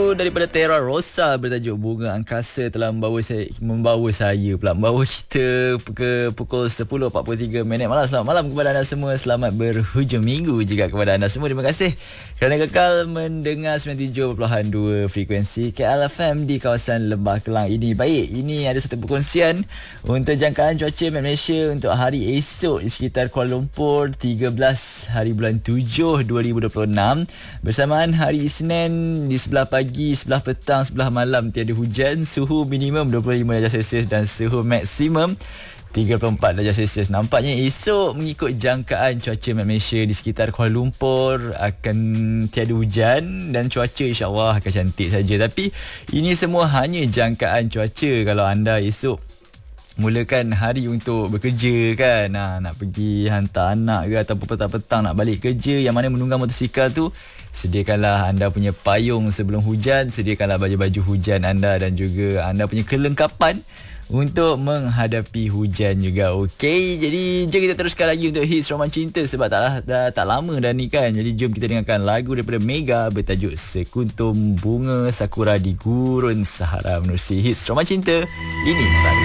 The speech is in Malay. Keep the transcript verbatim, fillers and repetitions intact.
Lagu daripada Terra Rosa bertajuk Bunga Angkasa telah membawa saya membawa saya pula membawa kita ke pukul sepuluh empat puluh tiga minit malam. Selamat malam kepada anda semua. Selamat berhujung minggu juga kepada anda semua. Terima kasih kerana kekal mendengar sembilan puluh tujuh perpuluhan dua frekuensi K L F M di kawasan Lembah Kelang ini. Baik, ini ada satu perkongsian untuk jangkaan cuaca Malaysia untuk hari esok di sekitar Kuala Lumpur, tiga belas hari bulan tujuh dua ribu dua puluh enam. Bersamaan hari Isnin, di sebelah pagi, sebelah petang, sebelah malam tiada hujan. Suhu minimum dua puluh lima darjah Celsius dan suhu maksimum tiga puluh empat darjah Celsius. Nampaknya esok mengikut jangkaan cuaca Malaysia di sekitar Kuala Lumpur akan tiada hujan dan cuaca insya-Allah akan cantik saja. Tapi ini semua hanya jangkaan cuaca. Kalau anda esok mulakan hari untuk bekerja kan, nah, nak pergi hantar anak ke ataupun petang-petang nak balik kerja, yang mana menunggang motosikal tu, sediakanlah anda punya payung sebelum hujan, sediakanlah baju-baju hujan anda dan juga anda punya kelengkapan untuk menghadapi hujan juga. Okey, jadi jom kita teruskan lagi untuk hits Roman Cinta sebab tak, dah, tak lama dah ni kan. Jadi jom kita dengarkan lagu daripada Mega bertajuk Sekuntum Bunga Sakura di Gurun Sahara menerusi hits Roman Cinta. Ini